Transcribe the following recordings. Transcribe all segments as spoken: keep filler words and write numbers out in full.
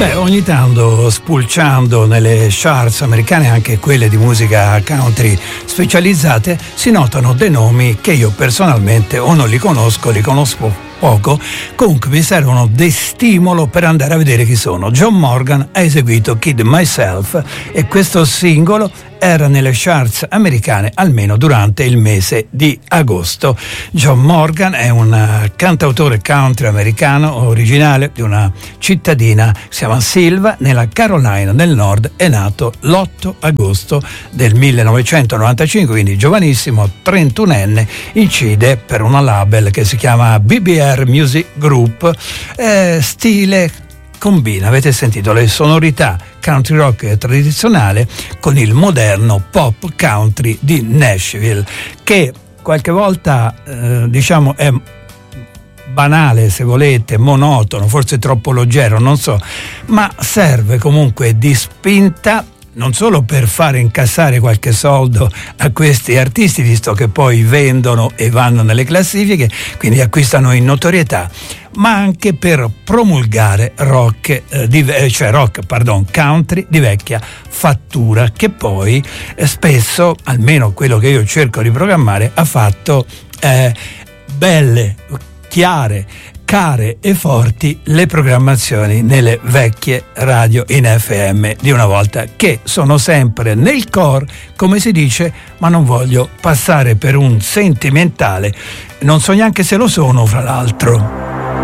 Beh, ogni tanto spulciando nelle charts americane, anche quelle di musica country specializzate, si notano dei nomi che io personalmente o non li conosco, li conosco poco, comunque mi servono di stimolo per andare a vedere chi sono. John Morgan ha eseguito Kid Myself e questo singolo era nelle charts americane almeno durante il mese di agosto. John Morgan è un cantautore country americano originale di una cittadina che si chiama Silva, nella Carolina del Nord. È nato l'otto agosto del millenovecentonovantacinque, quindi giovanissimo, trentunenne, incide per una label che si chiama B B R Music Group. Eh, stile combina, avete sentito, le sonorità country rock tradizionale con il moderno pop country di Nashville, che qualche volta eh, diciamo è banale, se volete, monotono, forse troppo leggero, non so, ma serve comunque di spinta, non solo per fare incassare qualche soldo a questi artisti, visto che poi vendono e vanno nelle classifiche, quindi acquistano in notorietà, ma anche per promulgare rock, eh, di, cioè rock, pardon, country di vecchia fattura, che poi eh, spesso, almeno quello che io cerco di programmare, ha fatto eh, belle, chiare, care e forti le programmazioni nelle vecchie radio in F M di una volta, che sono sempre nel core, come si dice, ma non voglio passare per un sentimentale, non so neanche se lo sono, fra l'altro.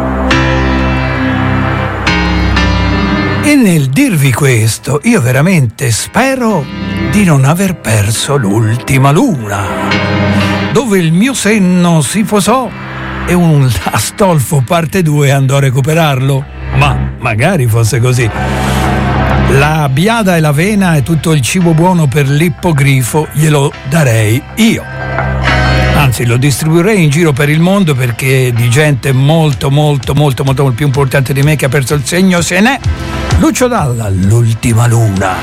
E nel dirvi questo, io veramente spero di non aver perso l'ultima luna, dove il mio senno si posò e un Astolfo parte due andò a recuperarlo, ma magari fosse così. La biada e l'avena e tutto il cibo buono per l'ippogrifo glielo darei io, anzi lo distribuirei in giro per il mondo, perché di gente molto molto molto molto più importante di me che ha perso il segno se n'è. Lucio Dalla, l'ultima luna.